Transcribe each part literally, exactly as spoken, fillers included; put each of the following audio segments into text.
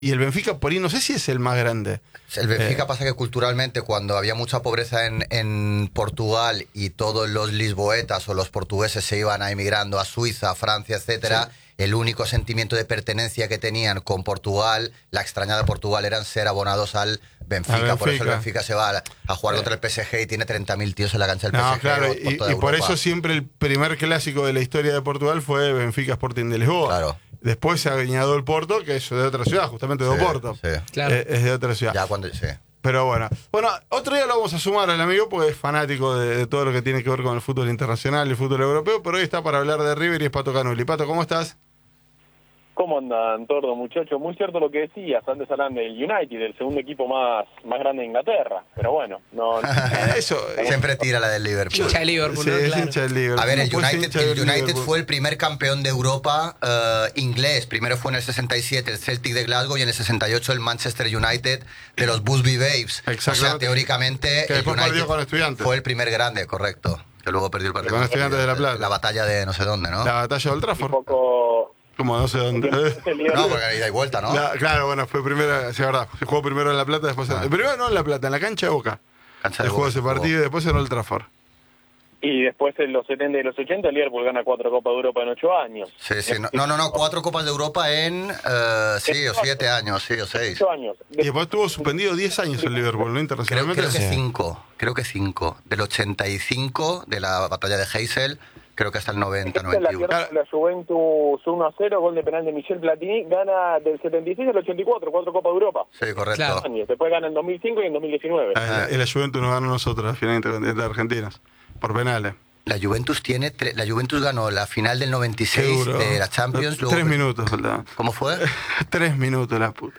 y el Benfica por ahí no sé si es el más grande. El Benfica Eh, pasa que culturalmente, cuando había mucha pobreza en, en Portugal y todos los lisboetas o los portugueses se iban a emigrando a Suiza, a Francia, etcétera, sí. El único sentimiento de pertenencia que tenían con Portugal, la extrañada Portugal, eran ser abonados al Benfica. Benfica. Por eso el Benfica se va a, a jugar eh. contra el P S G y tiene treinta mil tíos en la cancha del no, P S G. Claro, por y, toda y por eso siempre el primer clásico de la historia de Portugal fue Benfica Sporting de Lisboa. Claro. Después se ha añadido el Porto, que es de otra ciudad, justamente de sí, Oporto. Sí. Claro. Es, es de otra ciudad. Ya cuando, sí. Pero bueno. Bueno, otro día lo vamos a sumar al amigo porque es fanático de, de todo lo que tiene que ver con el fútbol internacional y el fútbol europeo, pero hoy está para hablar de River y es Pato Canuli. Pato, ¿cómo estás? ¿Cómo andan, Tordo, muchachos? Muy cierto lo que decías, antes hablan del United, el segundo equipo más, más grande de Inglaterra, pero bueno, no... no Eso, siempre tira la del Liverpool. Hincha de Liverpool, sí, ¿no? es Claro. hincha del Liverpool. A ver, el no United, el United fue el primer campeón de Europa uh, inglés. Primero fue en el sesenta y siete el Celtic de Glasgow y en el sesenta y ocho el Manchester United de los Busby Babes. O sea, teóricamente que el United con Estudiantes. Fue el primer grande, correcto. Que luego perdió el partido con Estudiantes de La Plata. La batalla de no sé dónde, ¿no? La batalla de Old Trafford. Un poco... Como no sé dónde. No, porque hay ida y vuelta, ¿no? La, claro, bueno, fue primero, sí, verdad. Se jugó primero en La Plata, después en, ah. Primero no en La Plata, en la cancha de Boca. Cancha de se jugó ese partido y después en Old Trafford. Y después en los setenta y los ochenta el Liverpool gana cuatro Copas de Europa en ocho años. Sí, sí. No, no, no, cuatro Copas de Europa en uh, sí, o siete años, sí, o seis. Ocho años. Y después estuvo suspendido diez años el Liverpool, ¿no? Internacionalmente. Creo, creo que cinco, creo que cinco. Del ochenta y cinco, de la batalla de Heysel, creo que hasta el noventa, noventa y uno. La, la Juventus uno a cero, gol de penal de Michel Platini, gana del setenta y seis al ochenta y cuatro, cuatro Copas de Europa. Sí, correcto. Claro. Después gana en dos mil cinco y en dos mil diecinueve. Ah, y la Juventus nos ganó nosotros, la final de Argentinas, por penales. La Juventus tiene tre- la Juventus ganó la final del noventa y seis de la Champions. Luego, Tres minutos, ¿verdad? ¿Cómo fue? Tres minutos, la puta.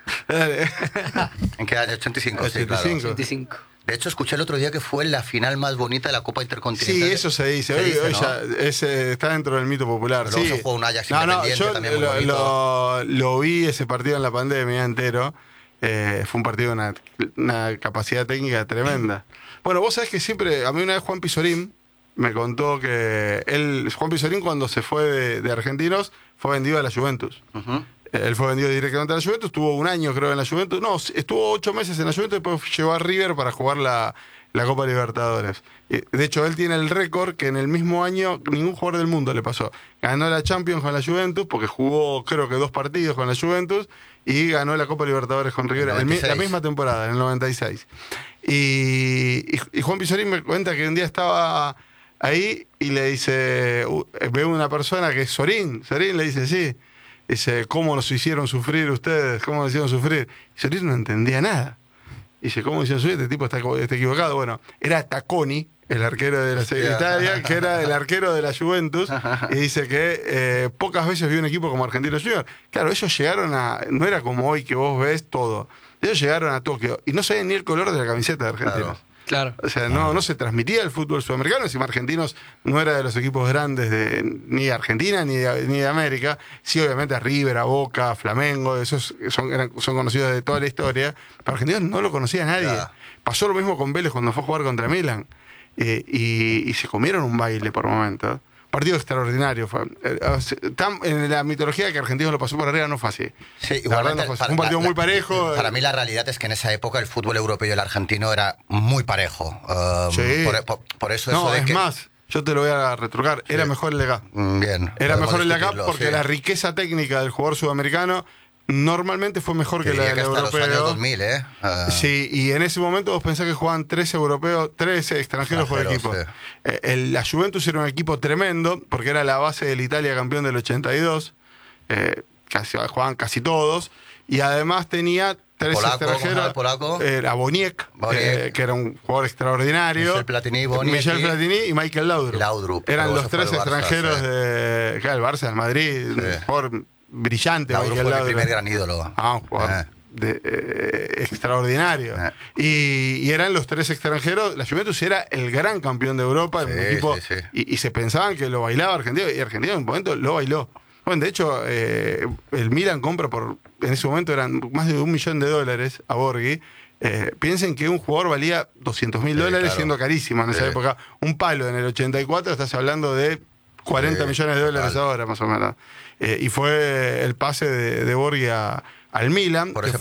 ¿En qué año? ochenta y cinco. ochenta y cinco. Sí, claro. ochenta y cinco. De hecho, escuché el otro día que fue la final más bonita de la Copa Intercontinental. Sí, eso se dice. Se hoy dice, hoy ¿no? ya es, está dentro del mito popular. Luego sí. se jugó un Ajax no, no, Independiente yo también muy lo, bonito. Lo, lo vi ese partido en la pandemia entero. Eh, fue un partido de una, una capacidad técnica tremenda. Bueno, vos sabés que siempre, a mí una vez Juan Pizorín me contó que él, Juan Pizorín cuando se fue de, de Argentinos, fue vendido a la Juventus. Uh-huh. Él fue vendido directamente a la Juventus, estuvo un año creo en la Juventus, no, estuvo ocho meses en la Juventus y después llegó a River para jugar la, la Copa Libertadores. De hecho, él tiene el récord que en el mismo año ningún jugador del mundo le pasó. Ganó la Champions con la Juventus, porque jugó creo que dos partidos con la Juventus, y ganó la Copa Libertadores con River el, la misma temporada, en el noventa y seis. Y, y, y Juan Pizorín me cuenta que un día estaba ahí y le dice, uh, ve una persona que es Sorín, Sorín le dice, sí. Dice, ¿cómo nos hicieron sufrir ustedes? ¿Cómo nos hicieron sufrir? Y Sorín no entendía nada. Dice, ¿cómo hicieron sufrir? Este tipo está, está equivocado. Bueno, era Tacconi, el arquero de la secretaria, que era el arquero de la Juventus, y dice que eh, pocas veces vio un equipo como Argentinos Juniors. Claro, ellos llegaron a, no era como hoy que vos ves todo, ellos llegaron a Tokio y no sabían ni el color de la camiseta de Argentinos. Claro. Claro. O sea, no, no se transmitía el fútbol sudamericano, encima Argentinos no era de los equipos grandes de ni de Argentina ni de, ni de América. Sí, obviamente a River, a Boca, a Flamengo, esos son, eran, son conocidos de toda la historia, pero Argentinos no lo conocía nadie. Claro. Pasó lo mismo con Vélez cuando fue a jugar contra Milan. Eh, y, y se comieron un baile por momentos. Partido extraordinario. Fue. Eh, tan, en la mitología que Argentinos lo pasó por arriba no fue así. Sí, la verdad no fue así. Fue un partido la, muy parejo. Para mí la realidad es que en esa época el fútbol europeo y el argentino era muy parejo. Um, sí. por, por, por eso no, eso de es que... más, yo te lo voy a retrucar. Era sí. mejor el de acá. Bien. Era mejor el de acá porque sí. la riqueza técnica del jugador sudamericano normalmente fue mejor que, que la del europeo. Hasta los años dos mil, ¿eh? Uh... Sí, y en ese momento vos pensás que jugaban tres europeos, tres extranjeros por equipo. Sí. Eh, el, la Juventus era un equipo tremendo, porque era la base del Italia campeón del ochenta y dos. Eh, casi, jugaban casi todos. Y además tenía tres polaco, extranjeros. Polaco? Era Boniek, eh, que era un jugador extraordinario. Michel Platini, Boniek, Michel Platini y Michael Laudrup. Laudrup. Eran los tres Barça, extranjeros sí. de claro, el Barça, el Madrid, sí. un jugador brillante. Laudrup fue el primer gran ídolo. Ah, un jugador eh. de, eh, extraordinario. Eh. Y, y eran los tres extranjeros. La Juventus era el gran campeón de Europa, sí, un equipo, sí, sí. Y, y se pensaban que lo bailaba Argentina, y Argentina en un momento lo bailó. Bueno, de hecho, eh, el Milan compra por, en ese momento eran más de un millón de dólares a Borghi. Eh, piensen que un jugador valía doscientos mil sí, dólares, claro. siendo carísimo en sí. esa época. Un palo en el ochenta y cuatro, estás hablando de cuarenta sí, millones de dólares total. Ahora, más o menos. Eh, y fue el pase de, de Borghi a, al Milan, Por que ese